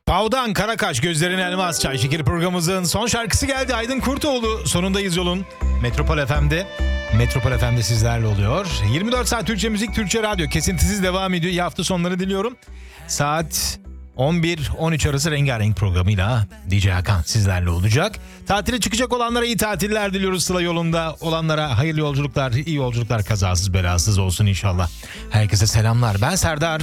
Pavdan Karakaş, Gözlerin Elmas, Çay Şekeri programımızın son şarkısı geldi. Aydın Kurtoğlu, Sonundayız Yolun. Metropol FM'de sizlerle oluyor. 24 saat Türkçe müzik, Türkçe radyo kesintisiz devam ediyor. İyi hafta sonları diliyorum. Saat 11-13 arası rengarenk programıyla DJ Hakan sizlerle olacak. Tatile çıkacak olanlara iyi tatiller diliyoruz. Sıla yolunda olanlara hayırlı yolculuklar, iyi yolculuklar, kazasız belasız olsun inşallah. Herkese selamlar. Ben Serdar.